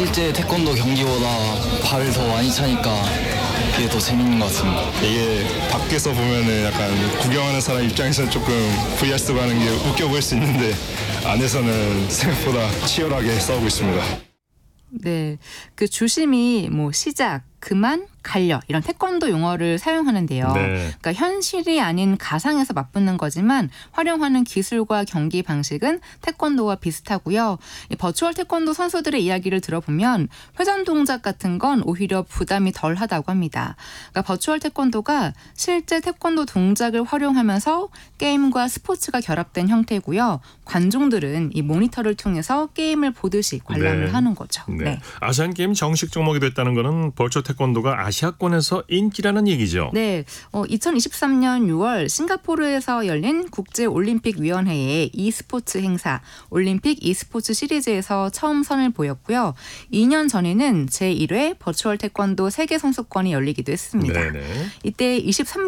실제 태권도 경기보다 발을 더 많이 차니까 그게 더 재밌는 것 같습니다. 이게 밖에서 보면은 약간 구경하는 사람 입장에서는 조금 VR 쓰고 하는 게 웃겨 보일 수 있는데 안에서는 생각보다 치열하게 싸우고 있습니다. 네, 그 주심이 뭐 시작, 그만, 갈려 이런 태권도 용어를 사용하는데요. 네. 그러니까 현실이 아닌 가상에서 맞붙는 거지만 활용하는 기술과 경기 방식은 태권도와 비슷하고요. 이 버추얼 태권도 선수들의 이야기를 들어보면 회전 동작 같은 건 오히려 부담이 덜하다고 합니다. 그러니까 버추얼 태권도가 실제 태권도 동작을 활용하면서 게임과 스포츠가 결합된 형태고요. 관중들은 이 모니터를 통해서 게임을 보듯이 관람을 네. 하는 거죠. 네. 아시안 게임 정식 종목이 됐다는 것은 버추얼 태권도가 아시아권에서 인기라는 얘기죠. 네, 2023년 6월 싱가포르에서 열린 국제올림픽위원회의 e스포츠 행사 올림픽 e스포츠 시리즈에서 처음 선을 보였고요. 2년 전에는 제1회 버추얼 태권도 세계선수권이 열리기도 했습니다. 네네. 이때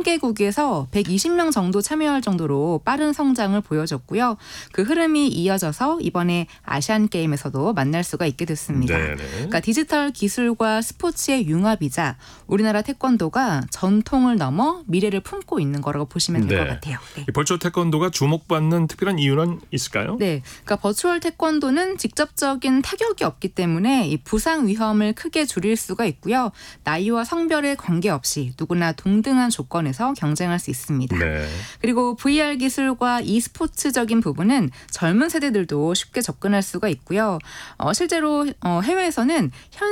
23개국에서 120명 정도 참여할 정도로 빠른 성장을 보여줬고요. 그 흐름이 이어져서 이번에 아시안게임에서도 만날 수가 있게 됐습니다. 네네. 그러니까 디지털 기술과 스포츠의 융합이자 우리나라 태권도가 전통을 넘어 미래를 품고 있는 거라고 보시면 될 것 네. 같아요. 네. 이 버추얼 태권도가 주목받는 특별한 이유는 있을까요? 네, 그러니까 버추얼 태권도는 직접적인 타격이 없기 때문에 이 부상 위험을 크게 줄일 수가 있고요. 나이와 성별에 관계없이 누구나 동등한 조건에서 경쟁할 수 있습니다. 네. 그리고 VR 기술과 e스포츠적인 부분은 젊은 세대들도 쉽게 접근할 수가 있고요. 실제로 해외에서는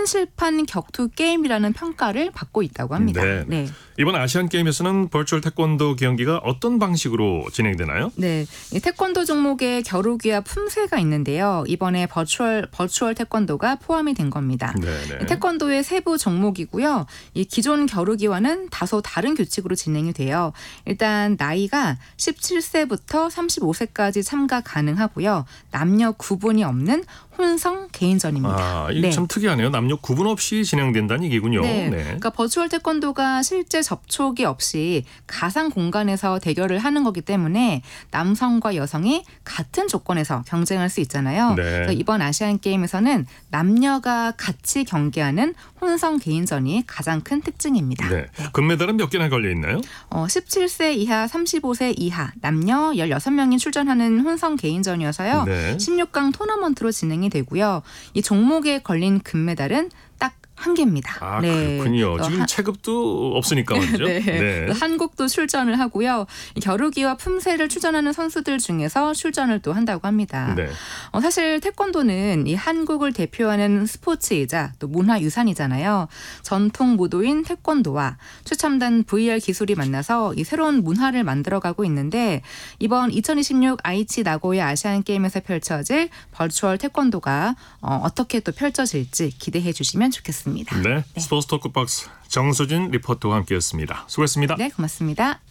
현실판 격투 게임이라는 평가를 받고 있다고 합니다. 네. 이번 아시안 게임에서는 버추얼 태권도 경기가 어떤 방식으로 진행되나요? 네, 이 태권도 종목에 겨루기와 품새가 있는데요. 이번에 버추얼 태권도가 포함이 된 겁니다. 네네. 태권도의 세부 종목이고요. 이 기존 겨루기와는 다소 다른 규칙으로 진행이 돼요. 일단 나이가 17세부터 35세까지 참가 가능하고요. 남녀 구분이 없는 혼성 개인전입니다. 이게 참 특이하네요. 남녀 구분 없이 진행된다는 얘기군요. 네. 그러니까 버추얼 태권도가 실제 접촉이 없이 가상 공간에서 대결을 하는 거기 때문에 남성과 여성이 같은 조건에서 경쟁할 수 있잖아요. 네. 그래서 이번 아시안 게임에서는 남녀가 같이 경기하는 혼성 개인전이 가장 큰 특징입니다. 네. 금메달은 몇 개나 걸려 있나요? 17세 이하, 35세 이하 남녀 16명이 출전하는 혼성 개인전이어서요. 네. 16강 토너먼트로 진행이 되고요. 이 종목에 걸린 금메달은 딱 한 개입니다. 그렇군요. 지금 체급도 없으니까 말이죠. 네. 한국도 출전을 하고요. 겨루기와 품새를 출전하는 선수들 중에서 출전을 또 한다고 합니다. 네. 사실 태권도는 이 한국을 대표하는 스포츠이자 또 문화유산이잖아요. 전통 무도인 태권도와 최첨단 VR 기술이 만나서 이 새로운 문화를 만들어가고 있는데 이번 2026 아이치 나고야 아시안게임에서 펼쳐질 버추얼 태권도가 어떻게 또 펼쳐질지 기대해 주시면 좋겠습니다. 네. 스포츠 토크박스 정수진 리포터와 함께했습니다. 수고했습니다. 네, 고맙습니다.